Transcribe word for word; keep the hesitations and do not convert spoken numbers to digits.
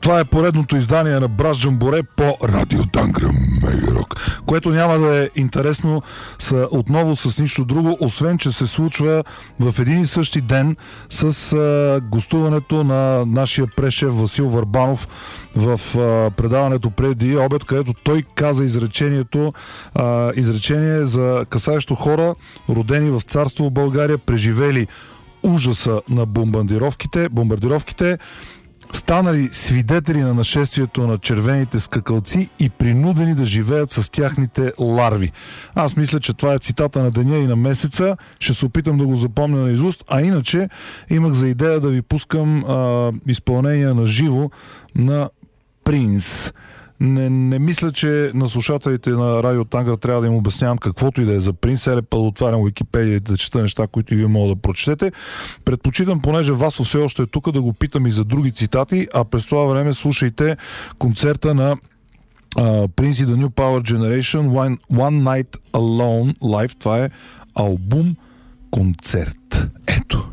Това е поредното издание на Браш Джамборе по Радио Тангра Мегарок, което няма да е интересно с, отново с нищо друго, освен че се случва в един и същи ден с а, гостуването на нашия прешеф Васил Върбанов в а, предаването преди обед, където той каза изречението а, изречение за касаещо хора, родени в царство в България, преживели ужаса на бомбардировките, бомбардировките, станали свидетели на нашествието на червените скакалци и принудени да живеят с тяхните ларви. Аз мисля, че това е цитата на деня и на месеца. Ще се опитам да го запомня наизуст, а иначе имах за идея да ви пускам а, изпълнение на живо на Принс. Не, не мисля, че на слушателите на Радио Тангра трябва да им обяснявам каквото и да е за Принс. Еле па отварям Уикипедия и да чета неща, които и вие могат да прочетете. Предпочитам, понеже Васо все още е тук, да го питам и за други цитати, а през това време слушайте концерта на uh, Принс и The New Power Generation One, One Night Alone Live. Това е албум концерт. Ето.